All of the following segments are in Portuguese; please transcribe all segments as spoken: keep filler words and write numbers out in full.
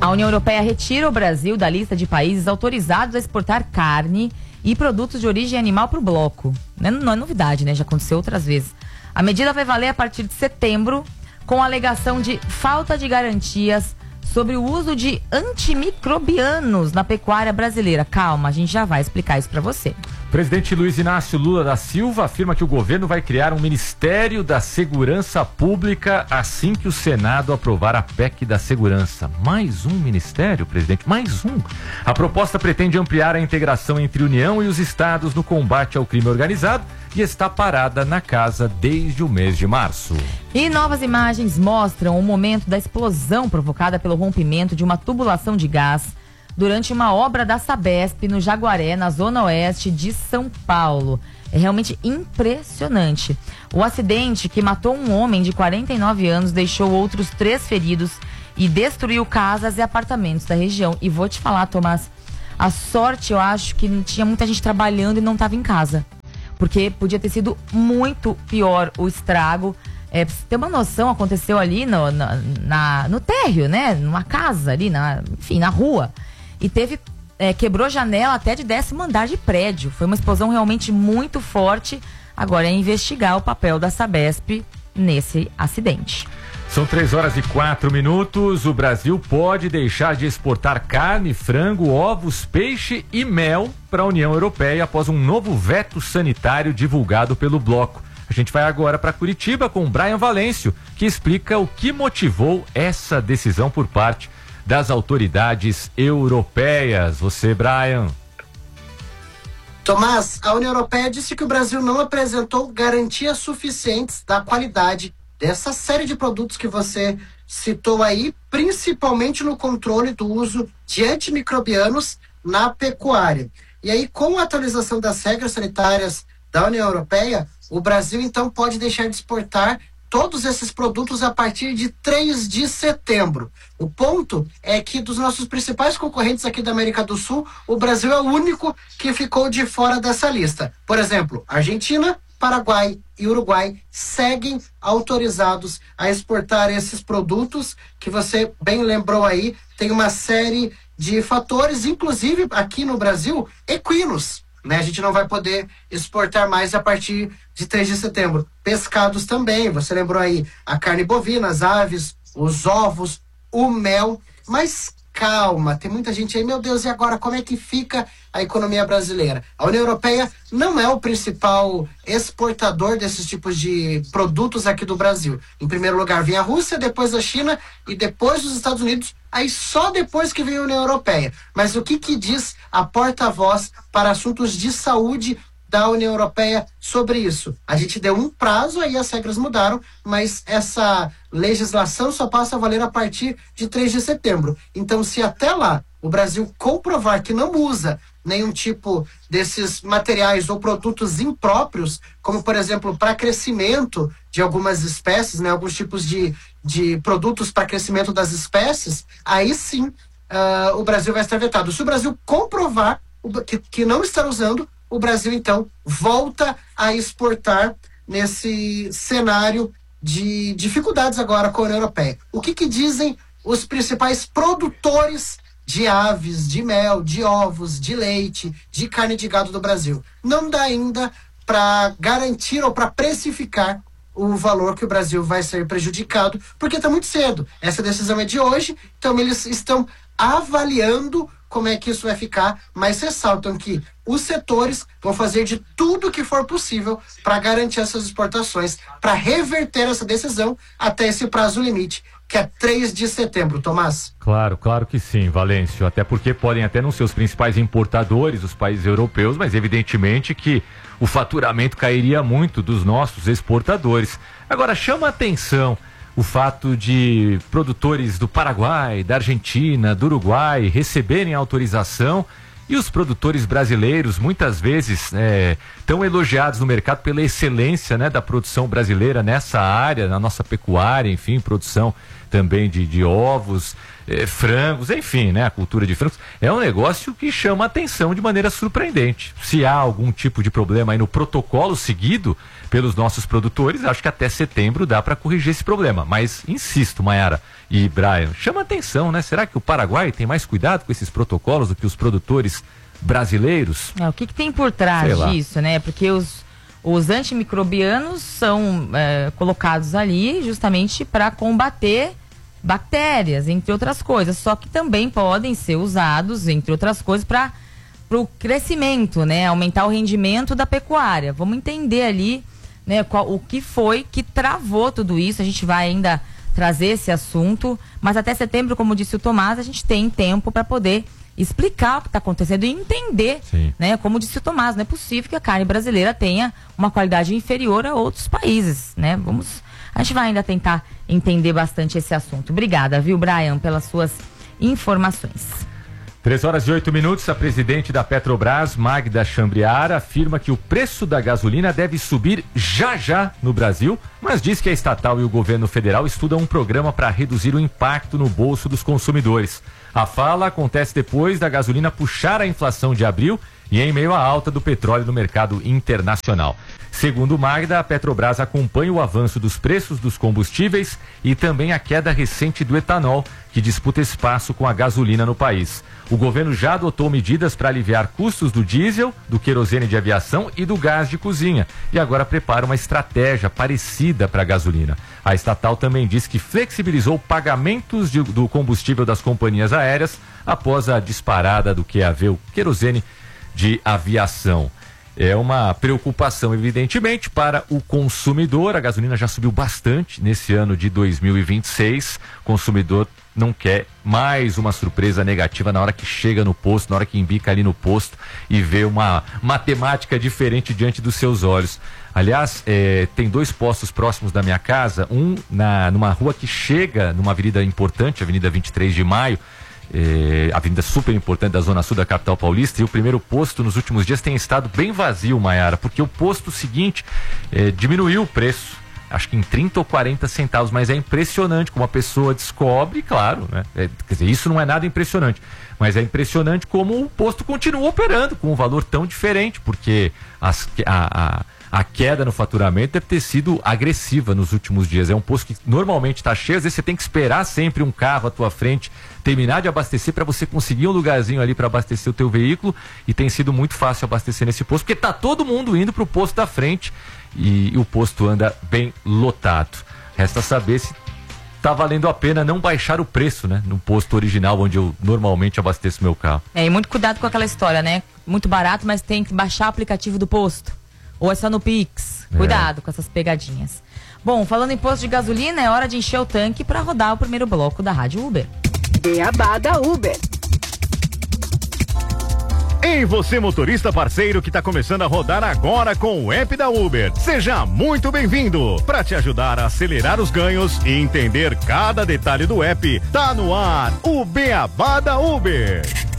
A União Europeia retira o Brasil da lista de países autorizados a exportar carne e produtos de origem animal para o bloco. Não é, não é novidade, né? Já aconteceu outras vezes. A medida vai valer a partir de setembro, com a alegação de falta de garantias sobre o uso de antimicrobianos na pecuária brasileira. Calma, a gente já vai explicar isso para você. O presidente Luiz Inácio Lula da Silva afirma que o governo vai criar um Ministério da Segurança Pública assim que o Senado aprovar a P E C da Segurança. Mais um ministério, presidente? Mais um? A proposta pretende ampliar a integração entre a União e os estados no combate ao crime organizado e está parada na casa desde o mês de março. E novas imagens mostram o momento da explosão provocada pelo rompimento de uma tubulação de gás durante uma obra da Sabesp no Jaguaré, na zona oeste de São Paulo. É realmente impressionante. O acidente, que matou um homem de quarenta e nove anos, deixou outros três feridos e destruiu casas e apartamentos da região. E vou te falar, Tomás, a sorte, eu acho que tinha muita gente trabalhando e não estava em casa. Porque podia ter sido muito pior o estrago. É, pra você ter uma noção, aconteceu ali no, na, na, no térreo, né? Numa casa ali, na, enfim, na rua. E teve, é, quebrou janela até de décimo andar de prédio. Foi uma explosão realmente muito forte. Agora é investigar o papel da Sabesp nesse acidente. São três horas e quatro minutos. O Brasil pode deixar de exportar carne, frango, ovos, peixe e mel para a União Europeia após um novo veto sanitário divulgado pelo bloco. A gente vai agora para Curitiba com o Brian Valêncio, que explica o que motivou essa decisão por parte das autoridades europeias. Você, Brian. Tomás, a União Europeia disse que o Brasil não apresentou garantias suficientes da qualidade dessa série de produtos que você citou aí, principalmente no controle do uso de antimicrobianos na pecuária. E aí, com a atualização das regras sanitárias da União Europeia, o Brasil então pode deixar de exportar todos esses produtos a partir de três de setembro. O ponto é que dos nossos principais concorrentes aqui da América do Sul, o Brasil é o único que ficou de fora dessa lista. Por exemplo, Argentina, Paraguai e Uruguai seguem autorizados a exportar esses produtos que você bem lembrou aí. Tem uma série de fatores, inclusive aqui no Brasil, equinos, né? A gente não vai poder exportar mais a partir de três de setembro. Pescados também, você lembrou aí a carne bovina, as aves, os ovos, o mel, mas calma, tem muita gente aí, meu Deus, e agora como é que fica a economia brasileira? A União Europeia não é o principal exportador desses tipos de produtos aqui do Brasil. Em primeiro lugar vem a Rússia, depois a China e depois os Estados Unidos, aí só depois que vem a União Europeia. Mas o que que diz a porta-voz para assuntos de saúde da União Europeia sobre isso? A gente deu um prazo, aí as regras mudaram, mas essa legislação só passa a valer a partir de três de setembro. Então, se até lá o Brasil comprovar que não usa nenhum tipo desses materiais ou produtos impróprios, como, por exemplo, para crescimento de algumas espécies, né, alguns tipos de, de produtos para crescimento das espécies, aí sim uh, o Brasil vai estar vetado. Se o Brasil comprovar que, que não está usando, o Brasil, então, volta a exportar nesse cenário de dificuldades agora com a União Europeia. O que que dizem os principais produtores de aves, de mel, de ovos, de leite, de carne de gado do Brasil? Não dá ainda para garantir ou para precificar o valor que o Brasil vai ser prejudicado, porque está muito cedo. Essa decisão é de hoje, então eles estão avaliando como é que isso vai ficar, mas ressaltam que os setores vão fazer de tudo que for possível para garantir essas exportações, para reverter essa decisão até esse prazo limite, que é três de setembro, Tomás. Claro, claro que sim, Valêncio, até porque podem até não ser os principais importadores, os países europeus, mas evidentemente que o faturamento cairia muito dos nossos exportadores. Agora, chama a atenção o fato de produtores do Paraguai, da Argentina, do Uruguai receberem autorização e os produtores brasileiros muitas vezes é, tão elogiados no mercado pela excelência, né, da produção brasileira nessa área, na nossa pecuária, enfim, produção também de, de ovos, eh, frangos, enfim, né? A cultura de frangos é um negócio que chama a atenção de maneira surpreendente. Se há algum tipo de problema aí no protocolo seguido pelos nossos produtores, acho que até setembro dá para corrigir esse problema. Mas, insisto, Mayara e Brian, chama atenção, né? Será que o Paraguai tem mais cuidado com esses protocolos do que os produtores brasileiros? É, o que, que tem por trás disso, né? Porque os, os antimicrobianos são é, colocados ali justamente para combater bactérias, entre outras coisas. Só que também podem ser usados, entre outras coisas, para o crescimento, né? Aumentar o rendimento da pecuária. Vamos entender ali, né, qual, o que foi que travou tudo isso. A gente vai ainda trazer esse assunto, mas até setembro, como disse o Tomás, a gente tem tempo para poder explicar o que está acontecendo e entender, né? Como disse o Tomás, não é possível que a carne brasileira tenha uma qualidade inferior a outros países, né? Vamos, a gente vai ainda tentar entender bastante esse assunto. Obrigada, viu, Brian, pelas suas informações. Três horas e oito minutos, a presidente da Petrobras, Magda Chambriara, afirma que o preço da gasolina deve subir já já no Brasil, mas diz que a estatal e o governo federal estudam um programa para reduzir o impacto no bolso dos consumidores. A fala acontece depois da gasolina puxar a inflação de abril e em meio à alta do petróleo no mercado internacional. Segundo Magda, a Petrobras acompanha o avanço dos preços dos combustíveis e também a queda recente do etanol, que disputa espaço com a gasolina no país. O governo já adotou medidas para aliviar custos do diesel, do querosene de aviação e do gás de cozinha, e agora prepara uma estratégia parecida para a gasolina. A estatal também diz que flexibilizou pagamentos de, do combustível das companhias aéreas após a disparada do Q A V, o querosene de aviação. É uma preocupação, evidentemente, para o consumidor. A gasolina já subiu bastante nesse ano de dois mil e vinte e seis. O consumidor não quer mais uma surpresa negativa na hora que chega no posto, na hora que embica ali no posto e vê uma matemática diferente diante dos seus olhos. Aliás, é, tem dois postos próximos da minha casa, um na, numa rua que chega numa avenida importante, Avenida vinte e três de maio, É, avenida super importante da zona sul da capital paulista, e o primeiro posto nos últimos dias tem estado bem vazio, Mayara, porque o posto seguinte é, diminuiu o preço, acho que em trinta ou quarenta centavos, mas é impressionante como a pessoa descobre, claro, né? É, quer dizer, isso não é nada impressionante, mas é impressionante como o posto continua operando com um valor tão diferente, porque as, a, a A queda no faturamento deve ter sido agressiva nos últimos dias. É um posto que normalmente está cheio, às vezes você tem que esperar sempre um carro à tua frente terminar de abastecer para você conseguir um lugarzinho ali para abastecer o teu veículo, e tem sido muito fácil abastecer nesse posto, porque tá todo mundo indo para o posto da frente e, e o posto anda bem lotado. Resta saber se tá valendo a pena não baixar o preço, né? No posto original onde eu normalmente abasteço meu carro. É, e muito cuidado com aquela história, né? Muito barato, mas tem que baixar o aplicativo do posto. Ou é só no Pix. Cuidado é. com essas pegadinhas. Bom, falando em posto de gasolina, é hora de encher o tanque para rodar o primeiro bloco da Rádio Uber. Beabá da Uber. Ei, você motorista parceiro que está começando a rodar agora com o app da Uber. Seja muito bem-vindo. Para te ajudar a acelerar os ganhos e entender cada detalhe do app, tá no ar o Beabá da Uber.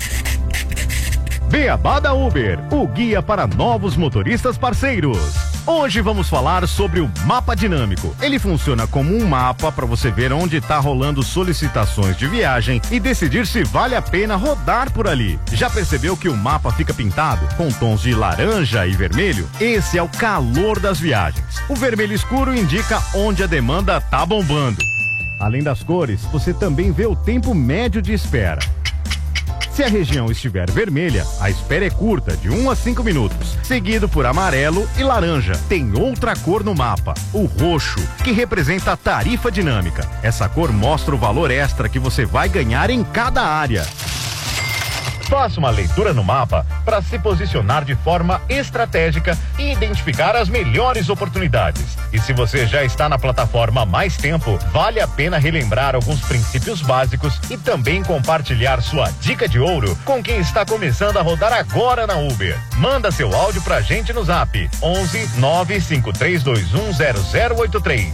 Beabá da Uber, o guia para novos motoristas parceiros. Hoje vamos falar sobre o mapa dinâmico. Ele funciona como um mapa para você ver onde está rolando solicitações de viagem e decidir se vale a pena rodar por ali. Já percebeu que o mapa fica pintado com tons de laranja e vermelho? Esse é o calor das viagens. O vermelho escuro indica onde a demanda tá bombando. Além das cores, você também vê o tempo médio de espera. Se a região estiver vermelha, a espera é curta, de um a cinco minutos, seguido por amarelo e laranja. Tem outra cor no mapa, o roxo, que representa a tarifa dinâmica. Essa cor mostra o valor extra que você vai ganhar em cada área. Faça uma leitura no mapa para se posicionar de forma estratégica e identificar as melhores oportunidades. E se você já está na plataforma há mais tempo, vale a pena relembrar alguns princípios básicos e também compartilhar sua dica de ouro com quem está começando a rodar agora na Uber. Manda seu áudio pra gente no zap onze nove cinco três dois um zero zero oito três.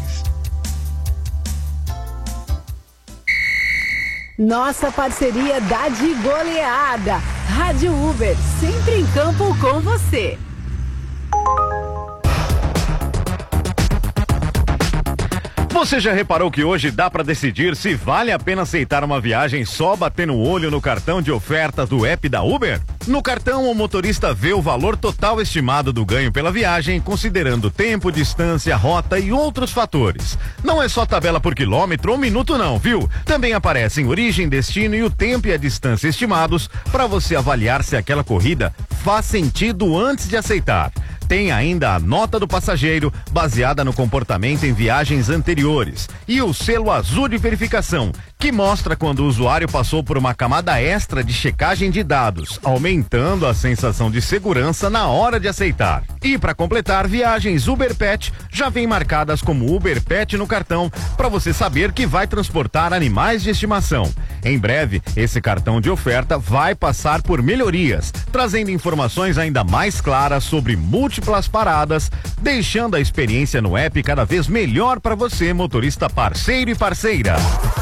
Nossa parceria dá de goleada. Rádio Uber, sempre em campo com você. Você já reparou que hoje dá para decidir se vale a pena aceitar uma viagem só batendo o olho no cartão de oferta do app da Uber? No cartão, o motorista vê o valor total estimado do ganho pela viagem, considerando tempo, distância, rota e outros fatores. Não é só tabela por quilômetro ou minuto não, viu? Também aparecem origem, destino e o tempo e a distância estimados para você avaliar se aquela corrida faz sentido antes de aceitar. Tem ainda a nota do passageiro, baseada no comportamento em viagens anteriores, e o selo azul de verificação, que mostra quando o usuário passou por uma camada extra de checagem de dados, aumentando a sensação de segurança na hora de aceitar. E para completar, viagens Uber Pet já vêm marcadas como Uber Pet no cartão, para você saber que vai transportar animais de estimação. Em breve, esse cartão de oferta vai passar por melhorias, trazendo informações ainda mais claras sobre múltiplas paradas, deixando a experiência no app cada vez melhor para você, motorista parceiro e parceira.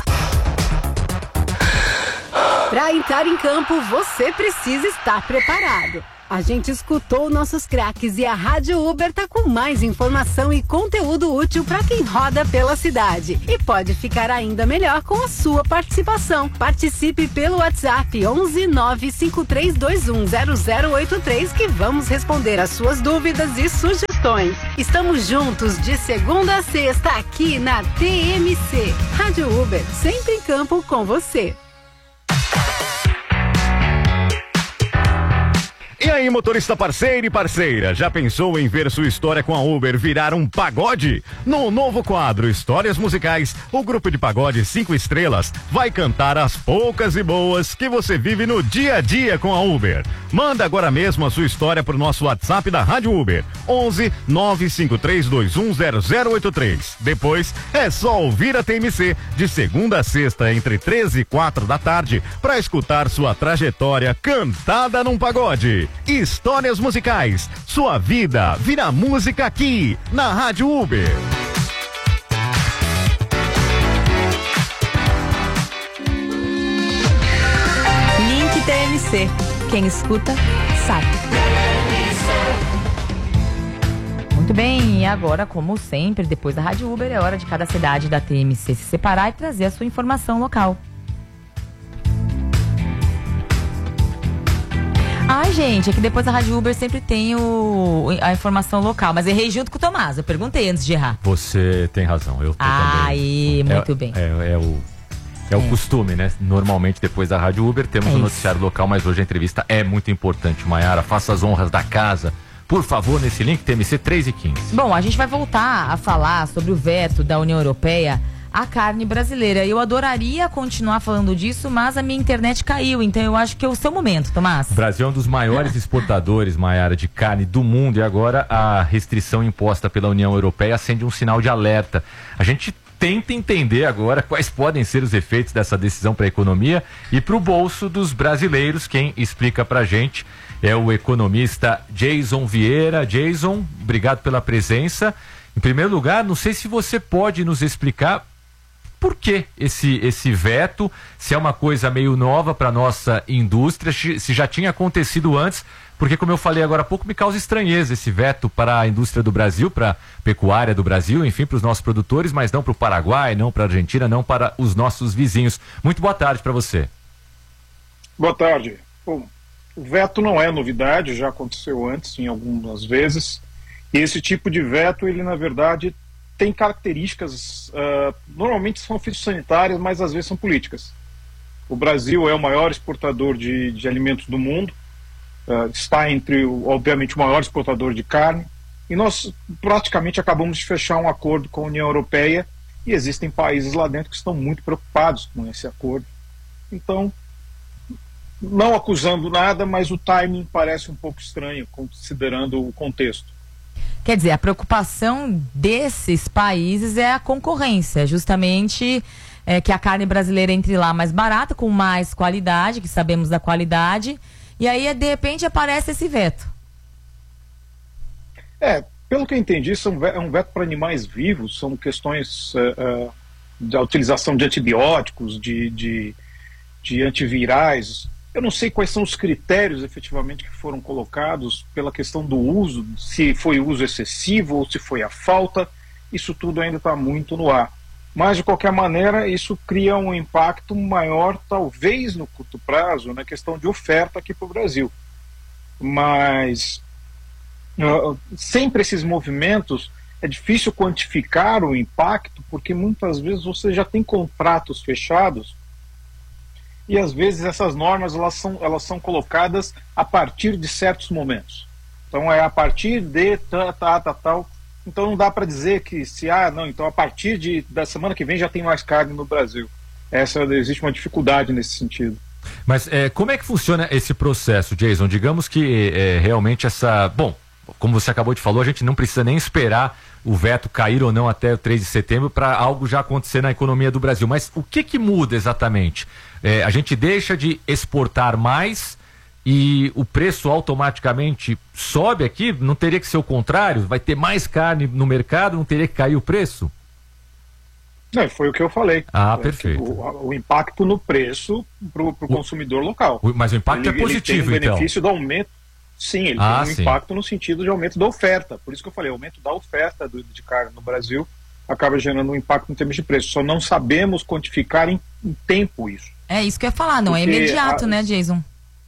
Para entrar em campo, você precisa estar preparado. A gente escutou nossos craques e a Rádio Uber tá com mais informação e conteúdo útil para quem roda pela cidade. E pode ficar ainda melhor com a sua participação. Participe pelo WhatsApp onze nove cinco três dois um zero zero oito três que vamos responder as suas dúvidas e sugestões. Estamos juntos de segunda a sexta aqui na T M C. Rádio Uber, sempre em campo com você. E aí, motorista parceiro e parceira, já pensou em ver sua história com a Uber virar um pagode? No novo quadro Histórias Musicais, o grupo de pagode cinco estrelas vai cantar as poucas e boas que você vive no dia a dia com a Uber. Manda agora mesmo a sua história pro nosso WhatsApp da Rádio Uber, onze nove cinco três dois um zero zero oito três. Depois é só ouvir a T M C de segunda a sexta entre treze e quatro da tarde para escutar sua trajetória cantada num pagode. Histórias Musicais, sua vida vira música aqui na Rádio Uber. Link T M C, quem escuta sabe. Muito bem, e agora, como sempre, depois da Rádio Uber, é hora de cada cidade da T M C se separar e trazer a sua informação local. Ai, gente, é que depois da Rádio Uber sempre tem o, a informação local, mas errei junto com o Tomás, eu perguntei antes de errar. Você tem razão, eu Ai, também. muito é, bem. É, é o, é, é o costume, né? Normalmente depois da Rádio Uber temos o é um noticiário local, mas hoje a entrevista é muito importante. Maiara, faça as honras da casa, por favor, nesse link T M C três e quinze. Bom, a gente vai voltar a falar sobre o veto da União Europeia à carne brasileira. Eu adoraria continuar falando disso, mas a minha internet caiu, então eu acho que é o seu momento, Tomás. O Brasil é um dos maiores exportadores, Maiara, de carne do mundo, e agora a restrição imposta pela União Europeia acende um sinal de alerta. A gente tenta entender agora quais podem ser os efeitos dessa decisão para a economia e para o bolso dos brasileiros. Quem explica pra gente é o economista Jason Vieira. Jason, obrigado pela presença. Em primeiro lugar, não sei se você pode nos explicar por que esse, esse veto, se é uma coisa meio nova para nossa indústria, se já tinha acontecido antes, porque, como eu falei agora há pouco, me causa estranheza esse veto para a indústria do Brasil, para a pecuária do Brasil, enfim, para os nossos produtores, mas não para o Paraguai, não para a Argentina, não para os nossos vizinhos. Muito boa tarde para você. Boa tarde. Bom, o veto não é novidade, já aconteceu antes, em algumas vezes, e esse tipo de veto, ele, na verdade, tem características, uh, normalmente são fitossanitárias, mas às vezes são políticas. O Brasil é o maior exportador de, de alimentos do mundo, uh, está entre, obviamente, o maior exportador de carne, e nós praticamente acabamos de fechar um acordo com a União Europeia, e existem países lá dentro que estão muito preocupados com esse acordo. Então, não acusando nada, mas o timing parece um pouco estranho, considerando o contexto. Quer dizer, a preocupação desses países é a concorrência, justamente é, que a carne brasileira entre lá mais barata, com mais qualidade, que sabemos da qualidade, e aí de repente aparece esse veto. É, pelo que eu entendi, são, é um veto para animais vivos, são questões uh, uh, da utilização de antibióticos, de, de, de antivirais. Eu não sei quais são os critérios efetivamente que foram colocados pela questão do uso, se foi uso excessivo ou se foi a falta, isso tudo ainda está muito no ar. Mas, de qualquer maneira, isso cria um impacto maior, talvez no curto prazo, na questão de oferta aqui para o Brasil. Mas, uh, sempre esses movimentos, é difícil quantificar o impacto, porque muitas vezes você já tem contratos fechados e, às vezes, essas normas elas são, elas são colocadas a partir de certos momentos. Então, é a partir de tal, tal, tal, tal. Então não dá para dizer que se, ah, não, então a partir de, da semana que vem já tem mais carne no Brasil. Essa, existe uma dificuldade nesse sentido. Mas é, como é que funciona esse processo, Jason? Digamos que é, realmente essa... Bom, como você acabou de falar, a gente não precisa nem esperar o veto cair ou não até o três de setembro para algo já acontecer na economia do Brasil. Mas o que que muda exatamente? É, a gente deixa de exportar mais e o preço automaticamente sobe aqui? Não teria que ser o contrário? Vai ter mais carne no mercado, não teria que cair o preço? Não, foi o que eu falei. Ah, é, perfeito. O, o impacto no preço para o consumidor local. O, mas o impacto ele, é positivo, ele tem o benefício então? do aumento. Sim, ele ah, tem um sim. impacto no sentido de aumento da oferta. Por isso que eu falei, aumento da oferta do, de carne no Brasil acaba gerando um impacto em termos de preço. Só não sabemos quantificar em, em tempo isso. É isso que eu ia falar, não Porque é imediato, a, né, Jason?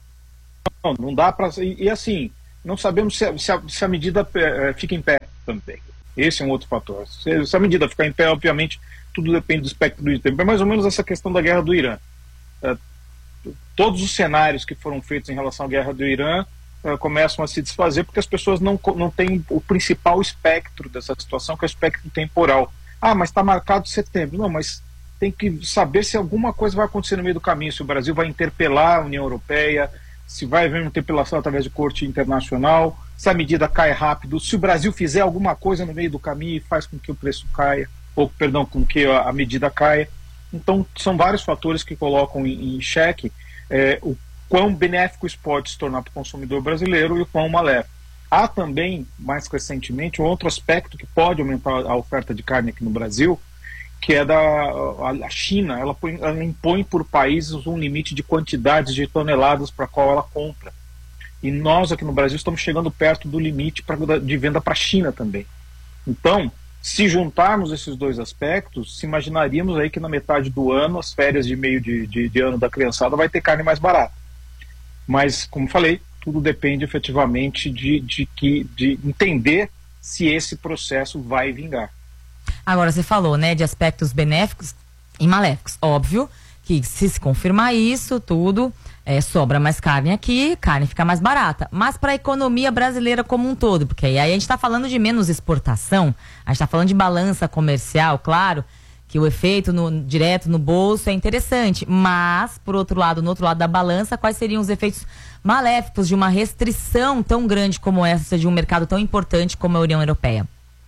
Não, não dá para... E, e assim, não sabemos se a, se a, se a medida é, fica em pé também. Esse é um outro fator. Se, se a medida ficar em pé, obviamente, tudo depende do espectro do tempo. É mais ou menos essa questão da guerra do Irã. É, todos os cenários que foram feitos em relação à guerra do Irã é, começam a se desfazer porque as pessoas não, não têm o principal espectro dessa situação, que é o espectro temporal. Ah, mas está marcado setembro. Não, mas tem que saber se alguma coisa vai acontecer no meio do caminho, se o Brasil vai interpelar a União Europeia, se vai haver uma interpelação através de corte internacional, se a medida cai rápido, se o Brasil fizer alguma coisa no meio do caminho e faz com que o preço caia, ou, perdão, com que a, a medida caia. Então, são vários fatores que colocam em, em xeque é, o quão benéfico isso pode se tornar para o consumidor brasileiro e o quão maléfico. Há também, mais recentemente, um outro aspecto que pode aumentar a oferta de carne aqui no Brasil, que é da a China. Ela, põe, ela impõe por países um limite de quantidades de toneladas para qual ela compra. E nós aqui no Brasil estamos chegando perto do limite pra, de venda para a China também. Então, se juntarmos esses dois aspectos, se imaginaríamos aí que na metade do ano, as férias de meio de, de, de ano da criançada, vai ter carne mais barata. Mas, como falei, tudo depende efetivamente de, de, de, de entender se esse processo vai vingar. Agora, você falou, né, de aspectos benéficos e maléficos. Óbvio que se se confirmar isso, tudo, é, sobra mais carne aqui, carne fica mais barata. Mas para a economia brasileira como um todo, porque aí a gente está falando de menos exportação, a gente está falando de balança comercial, claro, que o efeito no, direto no bolso é interessante. Mas, por outro lado, no outro lado da balança, quais seriam os efeitos maléficos de uma restrição tão grande como essa de um mercado tão importante como a União Europeia?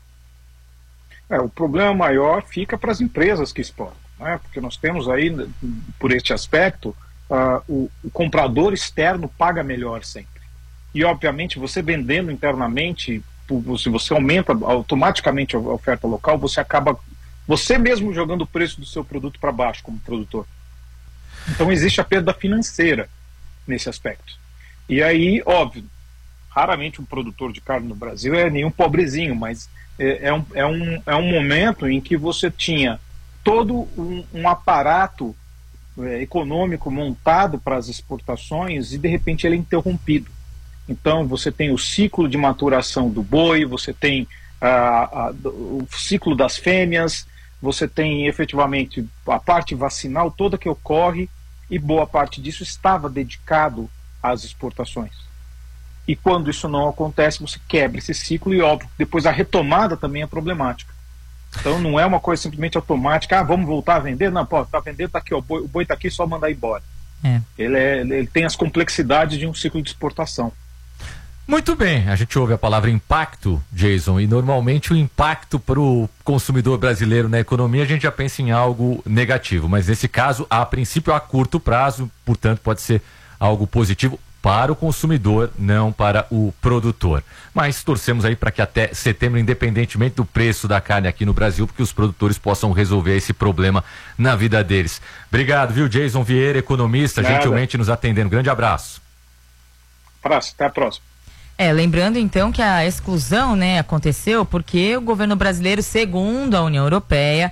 É, o problema maior fica para as empresas que exportam, né? Porque nós temos aí, por este aspecto, uh, o, o comprador externo paga melhor sempre. E, obviamente, você vendendo internamente, se você aumenta automaticamente a oferta local, você acaba, você mesmo jogando o preço do seu produto para baixo como produtor. Então, existe a perda financeira nesse aspecto. E aí, óbvio, raramente um produtor de carne no Brasil é nenhum pobrezinho, mas é, é, um, é, um, é um momento em que você tinha todo um, um aparato é, econômico montado para as exportações e de repente ele é interrompido. Então você tem o ciclo de maturação do boi, você tem ah, a, o ciclo das fêmeas, você tem efetivamente a parte vacinal toda que ocorre e boa parte disso estava dedicado às exportações. E quando isso não acontece, você quebra esse ciclo e, óbvio, depois a retomada também é problemática. Então não é uma coisa simplesmente automática, ah, vamos voltar a vender? Não, pô, tá vendendo, tá aqui, ó, o boi, o boi tá aqui, só mandar embora. É. Ele, é, ele tem as complexidades de um ciclo de exportação. Muito bem, a gente ouve a palavra impacto, Jason, e normalmente o impacto para o consumidor brasileiro na economia a gente já pensa em algo negativo, mas nesse caso, a princípio, a curto prazo, portanto, pode ser algo positivo para o consumidor, não para o produtor. Mas torcemos aí para que até setembro, independentemente do preço da carne aqui no Brasil, porque os produtores possam resolver esse problema na vida deles. Obrigado, viu, Jason Vieira, economista, Nada. gentilmente nos atendendo. Grande abraço. Abraço, até a próxima. É, lembrando então que a exclusão, né, aconteceu porque o governo brasileiro, segundo a União Europeia,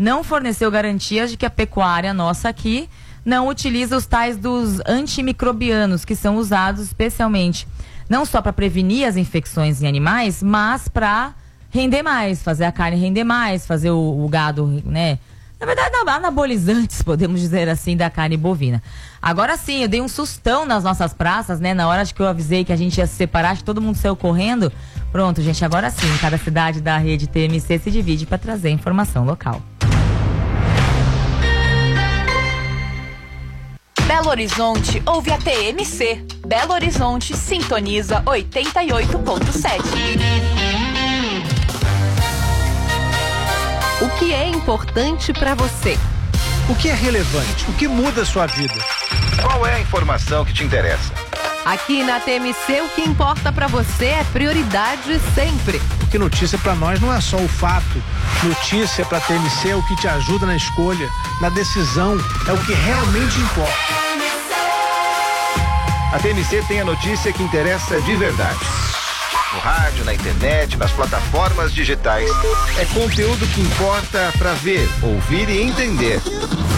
não forneceu garantias de que a pecuária nossa aqui não utiliza os tais dos antimicrobianos, que são usados especialmente não só para prevenir as infecções em animais, mas para render mais, fazer a carne render mais, fazer o, o gado, né? Na verdade, anabolizantes, podemos dizer assim, da carne bovina. Agora sim, eu dei um sustão nas nossas praças, né? Na hora de que eu avisei que a gente ia se separar, que todo mundo saiu correndo. Pronto, gente, agora sim, cada cidade da rede T M C se divide para trazer informação local. Belo Horizonte ouve a T M C. Belo Horizonte sintoniza oitenta e oito ponto sete. O que é importante para você? O que é relevante? O que muda a sua vida? Qual é a informação que te interessa? Aqui na T M C, o que importa para você é prioridade sempre. Porque notícia para nós não é só o fato. Notícia para a T M C é o que te ajuda na escolha, na decisão, é o que realmente importa. A T M C tem a notícia que interessa de verdade. No rádio, na internet, nas plataformas digitais. É conteúdo que importa para ver, ouvir e entender.